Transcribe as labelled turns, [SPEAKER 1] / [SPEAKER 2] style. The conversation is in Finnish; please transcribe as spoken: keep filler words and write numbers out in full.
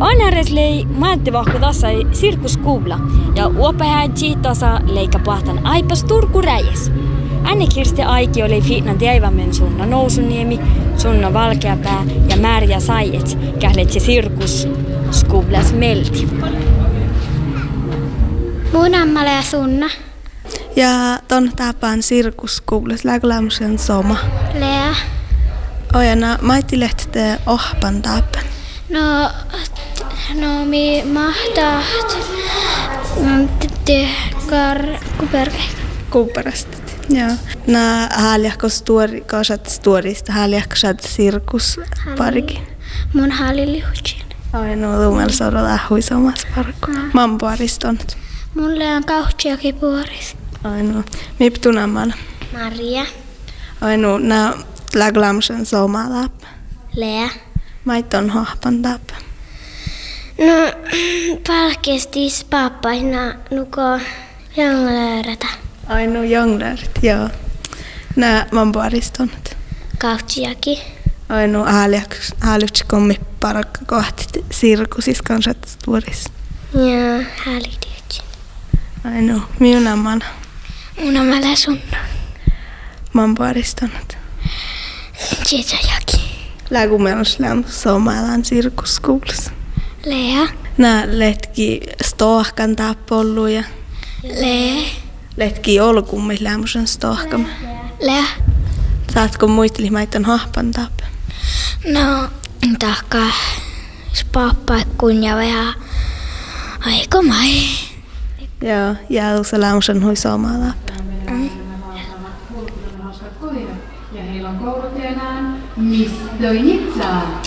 [SPEAKER 1] Onhareslei maattivahko tässä sirkuskuula ja uopehäjii tasa leikka pahtan aipas Turku räjäs. Anne Kirsti Aiki oli fiinan teivamen sunna Nousuniemi, sunna Valkeapää ja Märjä Saijets kähletsi sirkuskuulas melti.
[SPEAKER 2] Mun ammale ja sunna.
[SPEAKER 3] Ja ton tapaan sirkuskuulas läglämsen soma.
[SPEAKER 2] Lea.
[SPEAKER 3] Ojana maittilehte ohpan tapan.
[SPEAKER 2] No, no mi mahtaat te kar kuperke.
[SPEAKER 3] Kuperasta. Joo. Nää häljähkö stuori, kasat stuorista häljähkö sä sirkus parikin.
[SPEAKER 2] Mun hallilihutsiin.
[SPEAKER 3] Ai no tuumel saada lähui samassa parkku. Mä oon paristonut.
[SPEAKER 2] Mulle on kauhtsiakin puoris.
[SPEAKER 3] Ai no. Mip tunamalla?
[SPEAKER 2] Maria.
[SPEAKER 3] Ai no, nää läglämsen soma läppä.
[SPEAKER 2] Lea.
[SPEAKER 3] Mait on hohpan täppä.
[SPEAKER 2] No, palkestis pappaina nuko jangläärata.
[SPEAKER 3] Ai no, jangläärät, joo. Nää mä oon paristonut.
[SPEAKER 2] Kauhtsiakin.
[SPEAKER 3] Ai no, hälyks kommi parakka kohti sirkusis kansat stuoris.
[SPEAKER 2] Joo, hälytiksi.
[SPEAKER 3] Ai no, minun ammalla?
[SPEAKER 2] Mun ammalla sunna.
[SPEAKER 3] Mä oon paristonut.
[SPEAKER 2] Tietäjäkin.
[SPEAKER 3] Lägumels läm somalan sirkuskuulas.
[SPEAKER 2] Lea.
[SPEAKER 3] Nää letki stohkan tappolluja.
[SPEAKER 2] Lea.
[SPEAKER 3] Letki olkummi lämmösen stohkama.
[SPEAKER 2] Lea.
[SPEAKER 3] Saatko muisteli maitan hahpan tapp?
[SPEAKER 2] No, tahka spappaikkuun ja vähän aika mai.
[SPEAKER 3] Joo, ja usa lämmösen hui somala.
[SPEAKER 2] Mm.
[SPEAKER 4] Ja heillä on kouluttajana Miss Doinitsa.